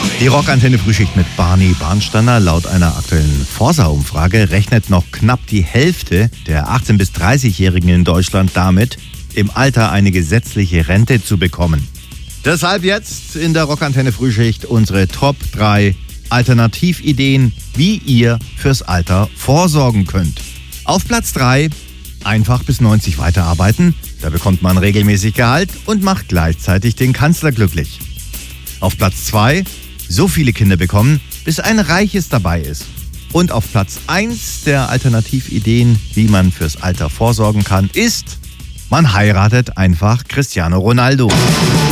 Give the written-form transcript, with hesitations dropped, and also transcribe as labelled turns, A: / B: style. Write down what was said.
A: Die Rockantenne Frühschicht mit Barney Barnsteiner. Laut einer aktuellen Forsa-Umfrage rechnet noch knapp die Hälfte der 18- bis 30-Jährigen in Deutschland damit, im Alter eine gesetzliche Rente zu bekommen. Deshalb jetzt in der Rockantenne Frühschicht unsere Top 3 Alternativideen, wie ihr fürs Alter vorsorgen könnt. Auf Platz 3, einfach bis 90 weiterarbeiten. Da bekommt man regelmäßig Gehalt und macht gleichzeitig den Kanzler glücklich. Auf Platz 2, so viele Kinder bekommen, bis ein Reiches dabei ist. Und auf Platz 1 der Alternativideen, wie man fürs Alter vorsorgen kann, ist, man heiratet einfach Cristiano Ronaldo.